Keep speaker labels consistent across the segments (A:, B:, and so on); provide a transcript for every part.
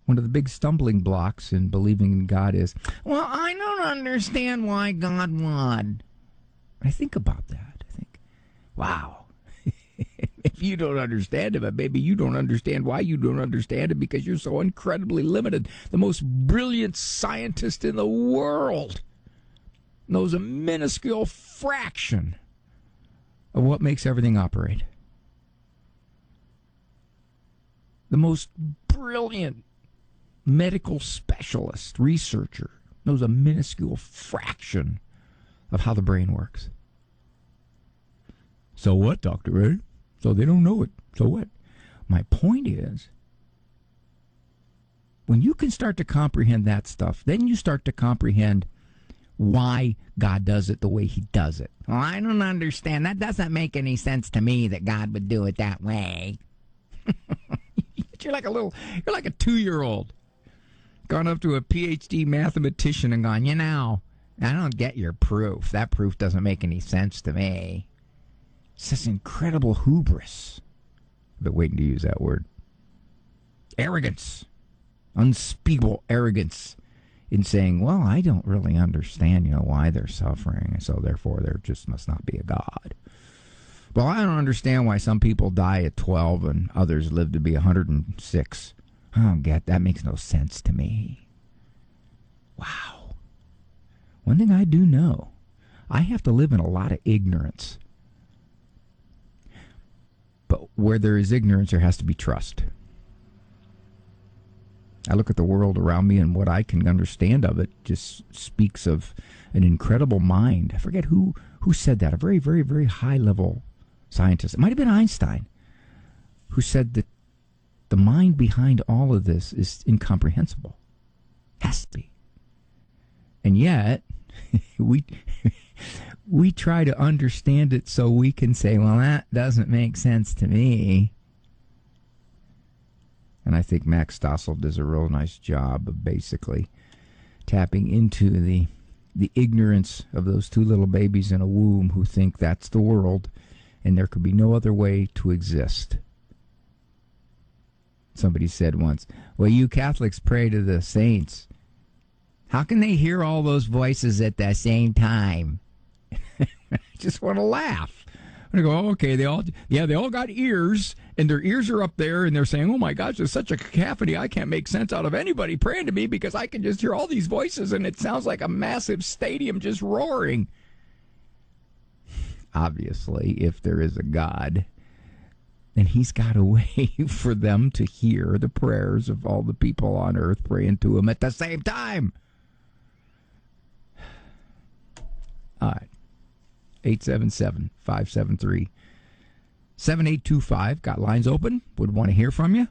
A: One of the big stumbling blocks in believing in God is, well, I don't understand why God would. I think about that. I think, wow. If you don't understand it, but maybe you don't understand why you don't understand it because you're so incredibly limited. The most brilliant scientist in the world knows a minuscule fraction of what makes everything operate. The most brilliant medical specialist, researcher, knows a minuscule fraction of how the brain works. So what, Dr. Ray? So they don't know it. So what? My point is, when you can start to comprehend that stuff, then you start to comprehend why God does it the way he does it. Well, I don't understand. That doesn't make any sense to me that God would do it that way. You're like a 2-year-old. Gone up to a PhD mathematician and gone, I don't get your proof. That proof doesn't make any sense to me. It's this incredible hubris. I've been waiting to use that word. Arrogance. Unspeakable arrogance in saying, well, I don't really understand, why they're suffering, and so therefore there just must not be a God. Well, I don't understand why some people die at 12 and others live to be 106. I don't get that. Makes no sense to me. Wow. One thing I do know, I have to live in a lot of ignorance. But where there is ignorance, there has to be trust. I look at the world around me and what I can understand of it just speaks of an incredible mind. I forget who said that, a very, very, very high-level scientist. It might have been Einstein, who said that the mind behind all of this is incomprehensible. Has to be. And yet, we try to understand it so we can say, well, that doesn't make sense to me. And I think Max Stossel does a real nice job of basically tapping into the ignorance of those two little babies in a womb who think that's the world and there could be no other way to exist. Somebody said once, well, you Catholics pray to the saints. How can they hear all those voices at the same time? I just want to laugh. I go, oh, okay, they all got ears, and their ears are up there, and they're saying, oh my gosh, there's such a cacophony, I can't make sense out of anybody praying to me because I can just hear all these voices, and it sounds like a massive stadium just roaring. Obviously, if there is a God, then he's got a way for them to hear the prayers of all the people on earth praying to him at the same time. All right. 877-573-7825. Got lines open. Would want to hear from you.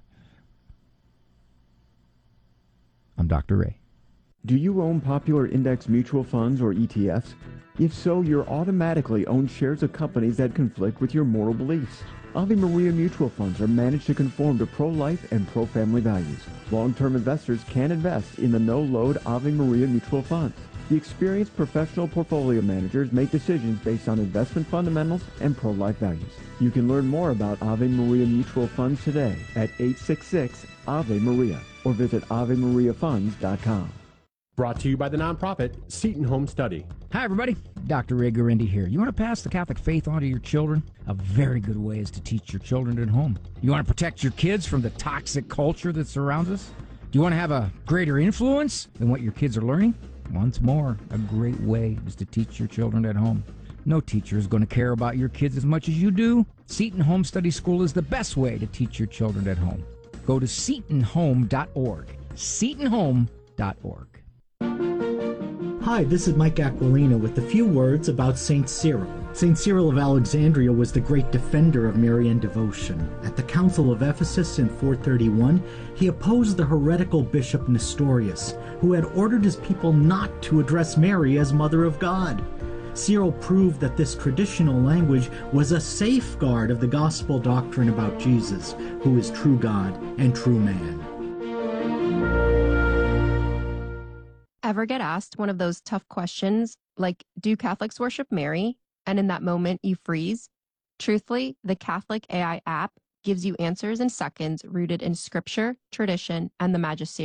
A: I'm Dr. Ray.
B: Do you own popular index mutual funds or ETFs? If so, you're automatically own shares of companies that conflict with your moral beliefs. Ave Maria mutual funds are managed to conform to pro-life and pro-family values. Long-term investors can invest in the no-load Ave Maria mutual funds. The experienced professional portfolio managers make decisions based on investment fundamentals and pro-life values. You can learn more about Ave Maria mutual funds today at 866-AVE-MARIA or visit AveMariaFunds.com.
C: Brought to you by the nonprofit Seton Home Study.
A: Hi, everybody. Dr. Ray Guarendi here. You want to pass the Catholic faith on to your children? A very good way is to teach your children at home. You want to protect your kids from the toxic culture that surrounds us? Do you want to have a greater influence than what your kids are learning? Once more, a great way is to teach your children at home. No teacher is going to care about your kids as much as you do. Seton Home Study School is the best way to teach your children at home. Go to setonhome.org. setonhome.org.
D: Hi, this is Mike Aquilina with a few words about St. Cyril. St. Cyril of Alexandria was the great defender of Marian devotion. At the Council of Ephesus in 431, he opposed the heretical bishop Nestorius, who had ordered his people not to address Mary as Mother of God. Cyril proved that this traditional language was a safeguard of the gospel doctrine about Jesus, who is true God and true man.
E: Ever get asked one of those tough questions like, do Catholics worship Mary? And in that moment you freeze? Truthfully, the Catholic AI app gives you answers in seconds rooted in scripture, tradition, and the magisterium.